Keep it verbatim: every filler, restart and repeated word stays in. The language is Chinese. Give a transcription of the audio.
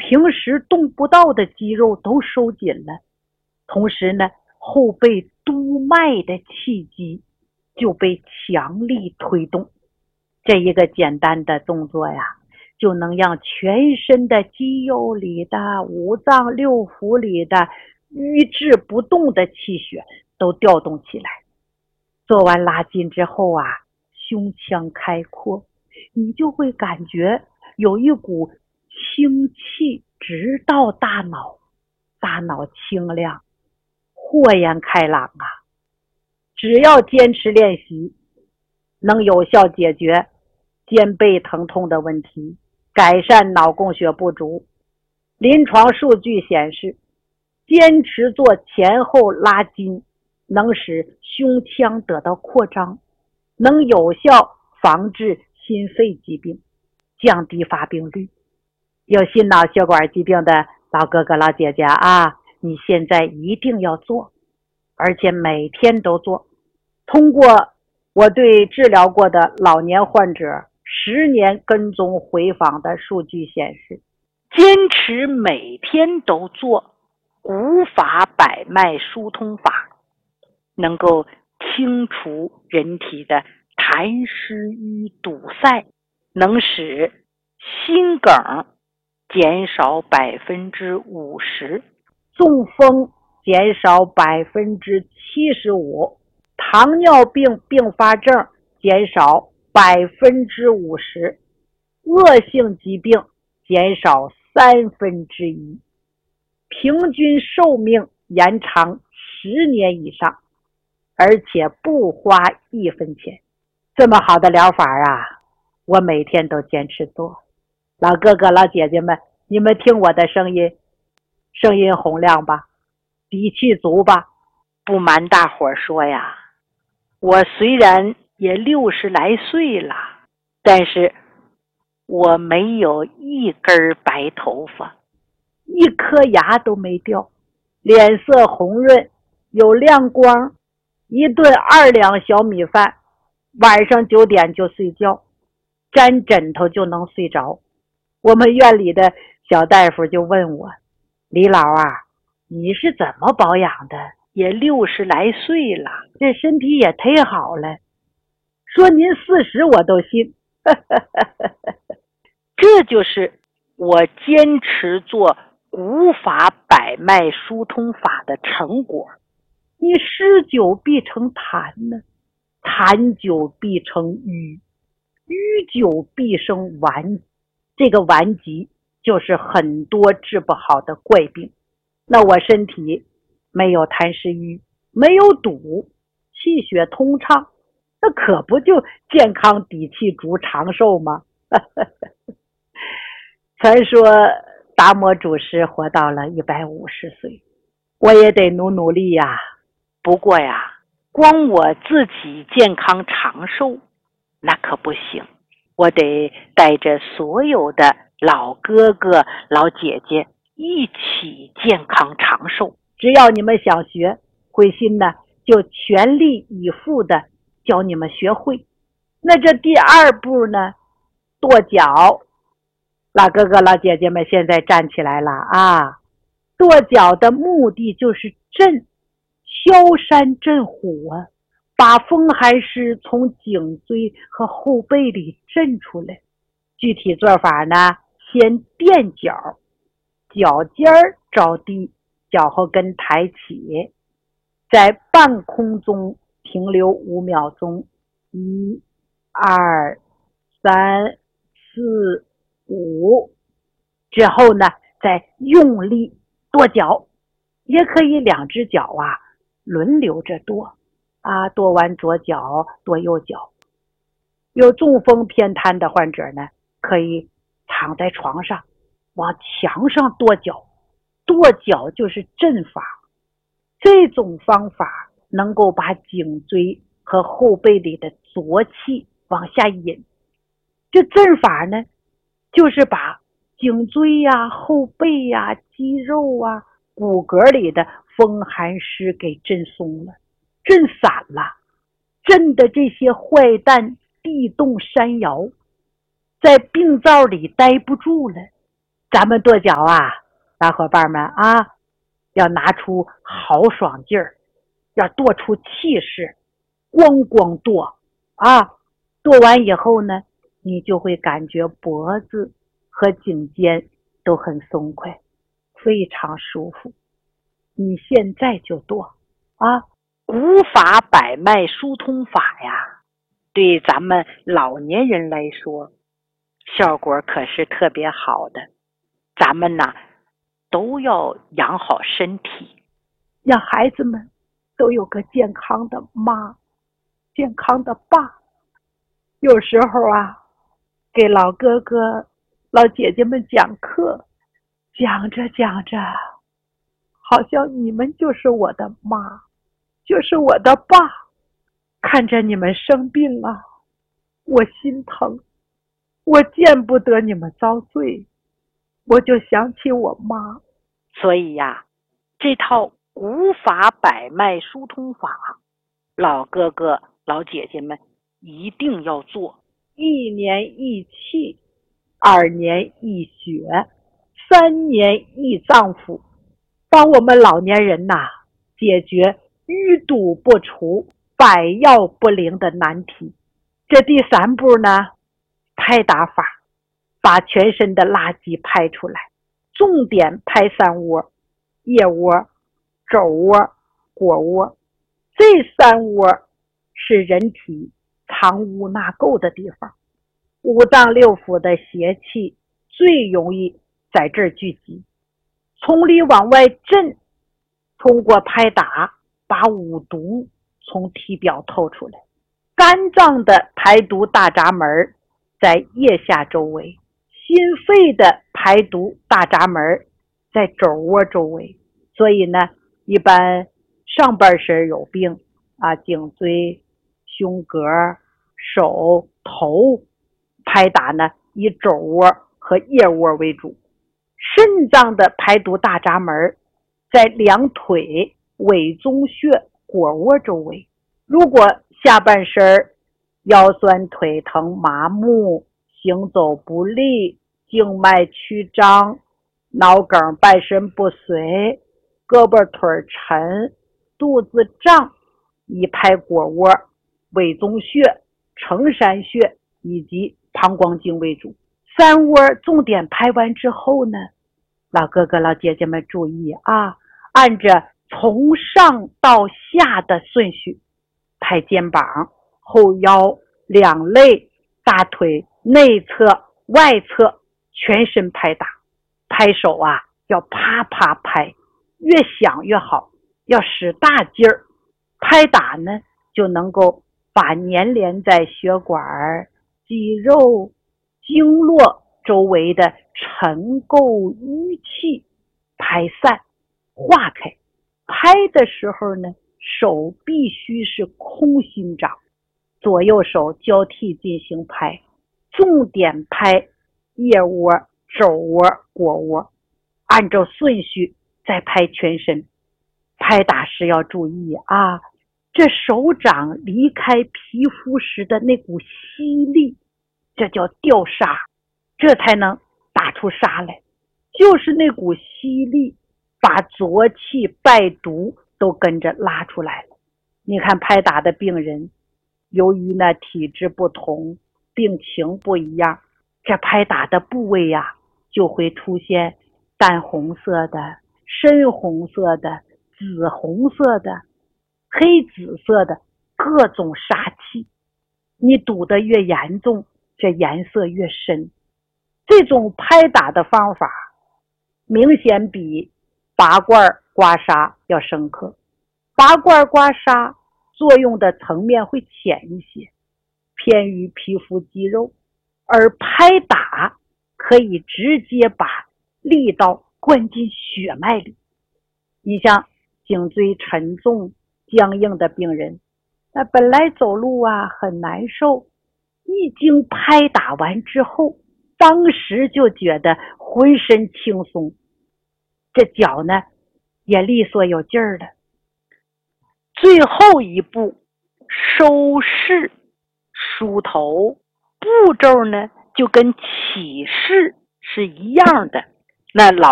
平时动不到的肌肉都收紧了，同时呢，后背督脉的气机就被强力推动。这一个简单的动作呀，就能让全身的肌肉里的、五脏六腑里的瘀滞不动的气血都调动起来。做完拉筋之后啊，胸腔开阔，你就会感觉有一股清气直到大脑，大脑清亮，豁然开朗啊！只要坚持练习，能有效解决肩背疼痛的问题，改善脑供血不足。临床数据显示，坚持做前后拉筋，能使胸腔得到扩张，能有效防治心肺疾病，降低发病率。有心脑血管疾病的老哥哥老姐姐啊，你现在一定要做，而且每天都做。通过我对治疗过的老年患者十年跟踪回访的数据显示，坚持每天都做骨法百脉疏通法，能够清除人体的痰湿瘀堵塞，能使心梗减少百分之五十，中风减少百分之七十五，糖尿病并发症减少百分之五十，恶性疾病减少三分之一，平均寿命延长十年以上，而且不花一分钱。这么好的疗法啊，我每天都坚持做。老哥哥老姐姐们，你们听我的声音，声音洪亮吧，底气足吧。不瞒大伙说呀，我虽然也六十来岁了，但是我没有一根白头发，一颗牙都没掉，脸色红润，有亮光，一顿二两小米饭，晚上九点就睡觉，沾枕头就能睡着。我们院里的小大夫就问我，李老啊，你是怎么保养的？也六十来岁了，这身体也忒好了。说您四十我都信。这就是我坚持做骨法百脉疏通法的成果。你湿久必成痰呢，痰久必成瘀，瘀久必生顽，这个顽疾就是很多治不好的怪病。那我身体没有痰湿瘀，没有堵，气血通畅，那可不就健康底气足长寿吗？传说达摩祖师活到了一百五十岁，我也得努努力呀。不过呀，光我自己健康长寿那可不行，我得带着所有的老哥哥老姐姐一起健康长寿。只要你们想学，慧心呢就全力以赴的教你们学会。那这第二步呢，跺脚。老哥哥老姐姐们现在站起来了啊！跺脚的目的就是镇，敲山震虎啊，把风寒湿从颈椎和后背里震出来。具体做法呢，先垫脚，脚尖儿着地，脚后跟抬起，在半空中停留五秒钟，一、二、三、四、五，之后呢，再用力跺脚，也可以两只脚啊轮流着跺啊，跺完左脚跺右脚。有中风偏瘫的患者呢，可以躺在床上往墙上跺脚，跺脚就是震法。这种方法能够把颈椎和后背里的浊气往下引。这震法呢，就是把颈椎呀、后背呀、肌肉啊、骨骼里的风寒湿给震松了，震散了，震的这些坏蛋地动山摇，在病灶里待不住了， 咱们跺脚啊，大伙伴们啊，要拿出豪爽劲儿，要跺出气势，咣咣跺啊！跺完以后呢，你就会感觉脖子和颈肩都很松快，非常舒服。你现在就跺啊！古法百脉疏通法呀，对咱们老年人来说，效果可是特别好的。咱们呢，都要养好身体，让孩子们都有个健康的妈，健康的爸。有时候啊，给老哥哥、老姐姐们讲课，讲着讲着，好像你们就是我的妈，就是我的爸。看着你们生病啊，我心疼，我见不得你们遭罪，我就想起我妈。所以呀，这套古法百脉疏通法，老哥哥老姐姐们一定要做。一年一气，二年一血，三年一脏腑，帮我们老年人呐解决淤堵不除、百药不灵的难题。这第三步呢，拍打法，把全身的垃圾拍出来，重点拍三窝：腋窝、肘窝、腘窝。这三窝是人体藏污纳垢的地方，五脏六腑的邪气最容易在这儿聚集。从里往外震，通过拍打把五毒从体表透出来。肝脏的排毒大闸门在腋下周围，心肺的排毒大闸门在肘窝周围。所以呢，一般上半身有病啊，颈椎、胸膈、手、头，拍打呢以肘窝和腋窝为主。肾脏的排毒大闸门在两腿、委宗穴、腘窝周围。如果下半身腰酸腿疼、麻木、行走不利、静脉曲张、脑梗、半身不遂、胳膊腿沉、肚子胀，以拍腘窝、委宗穴、承山穴以及膀胱经为主。三窝重点拍完之后呢，老哥哥老姐姐们注意啊，按着从上到下的顺序拍肩膀、后腰、两肋、大腿、内侧、外侧，全身拍打。拍手啊，要啪啪拍，越响越好，要使大劲儿。拍打呢，就能够把粘连在血管、肌肉、经络周围的尘垢淤气排散化开。拍的时候呢，手必须是空心掌，左右手交替进行拍，重点拍腋窝、肘窝、腘窝，按照顺序再拍全身。拍打时要注意啊，这手掌离开皮肤时的那股吸力，这叫掉痧，这才能打出痧来。就是那股吸力把浊气败毒都跟着拉出来了。你看拍打的病人，由于呢体质不同，病情不一样，这拍打的部位呀、啊、就会出现淡红色的、深红色的、紫红色的、黑紫色的各种杀气。你堵得越严重，这颜色越深。这种拍打的方法明显比拔罐刮痧要深刻。拔罐刮痧作用的层面会浅一些，偏于皮肤肌肉，而拍打可以直接把力道灌进血脉里。你像颈椎沉重僵硬的病人，那本来走路啊很难受，一经拍打完之后，当时就觉得浑身轻松，这脚呢也利索有劲儿了。最后一步收势梳头，步骤呢就跟起势是一样的。 那老